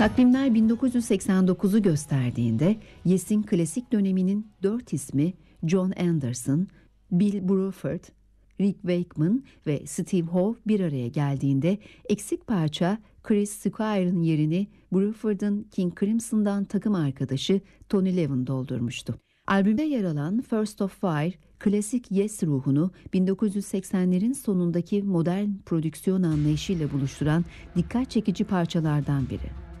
Takvimler 1989'u gösterdiğinde Yes'in klasik döneminin 4 ismi John Anderson, Bill Bruford, Rick Wakeman ve Steve Howe bir araya geldiğinde eksik parça Chris Squire'ın yerini Bruford'un King Crimson'dan takım arkadaşı Tony Levin doldurmuştu. Albümde yer alan First of Fire, klasik Yes ruhunu 1980'lerin sonundaki modern prodüksiyon anlayışıyla buluşturan dikkat çekici parçalardan biri.